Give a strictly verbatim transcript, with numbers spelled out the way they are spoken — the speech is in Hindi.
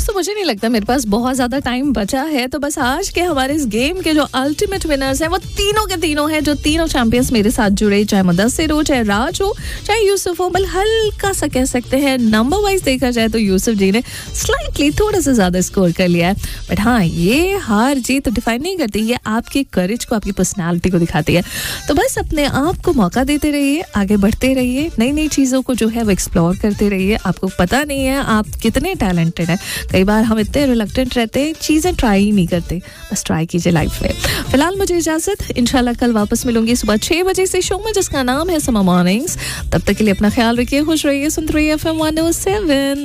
दोस्तों मुझे नहीं लगता मेरे पास बहुत ज़्यादा टाइम बचा है, तो बस आज के हमारे इस गेम के जो अल्टीमेट विनर्स हैं वो तीनों के तीनों हैं, जो तीनों चैंपियंस मेरे साथ जुड़े, चाहे मुदस्सिर हो, चाहे राज हो, चाहे यूसुफ हो। बल हल्का सा कह सकते हैं नंबर वाइज देखा जाए तो यूसुफ जी ने स्लाइटली थोड़ा सा ज़्यादा स्कोर कर लिया है, बट हाँ ये हार जीत डिफाइन नहीं करती, ये आपके करेज को, आपकी पर्सनैलिटी को दिखाती है। तो बस अपने आप को मौका देते रहिए, आगे बढ़ते रहिए, नई नई चीज़ों को जो है वो एक्सप्लोर करते रहिए। आपको पता नहीं है आप कितने टैलेंटेड हैं, कई बार हम इतने रिलक्टेंट रहते हैं, चीज़ें ट्राई ही नहीं करते। बस ट्राई कीजिए लाइफ में। फिलहाल मुझे इजाज़त, इंशाल्लाह कल वापस मिलूंगी सुबह छः बजे से शो में जिसका नाम है समर मॉर्निंग्स। तब तक के लिए अपना ख्याल रखिए, खुश रहिए, सुनते रहिए F M one O seven.